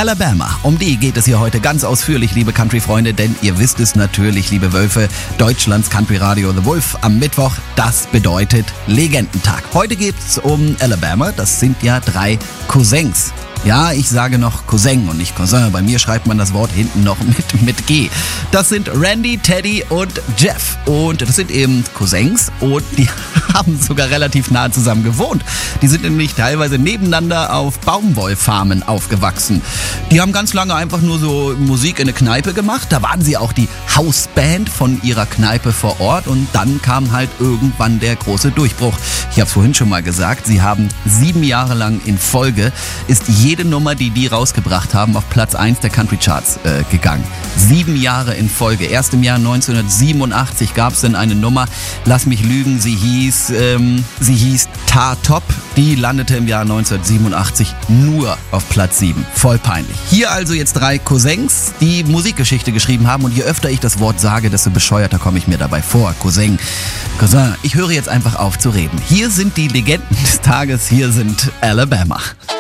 Alabama, um die geht es hier heute ganz ausführlich, liebe Country-Freunde, denn ihr wisst es natürlich, liebe Wölfe, Deutschlands Country-Radio The Wolf am Mittwoch, das bedeutet Legendentag. Heute geht's um Alabama, das sind ja 3 Cousins. Ja, ich sage noch Cousin und nicht Cousin. Bei mir schreibt man das Wort hinten noch mit G. Das sind Randy, Teddy und Jeff. Und das sind eben Cousins und die haben sogar relativ nah zusammen gewohnt. Die sind nämlich teilweise nebeneinander auf Baumwollfarmen aufgewachsen. Die haben ganz lange einfach nur so Musik in eine Kneipe gemacht. Da waren sie auch die Hausband von ihrer Kneipe vor Ort. Und dann kam halt irgendwann der große Durchbruch. Ich habe es vorhin schon mal gesagt, sie haben 7 Jahre lang in Folge, ist jede Nummer, die rausgebracht haben, auf Platz 1 der Country Charts gegangen. 7 Jahre in Folge. Erst im Jahr 1987 gab es dann eine Nummer, lass mich lügen, sie hieß Tar Top. Die landete im Jahr 1987 nur auf Platz 7. Voll peinlich. Hier also jetzt 3 Cousins, die Musikgeschichte geschrieben haben und je öfter ich das Wort sage, desto bescheuerter komme ich mir dabei vor. Cousin. Ich höre jetzt einfach auf zu reden. Hier sind die Legenden des Tages, hier sind Alabama.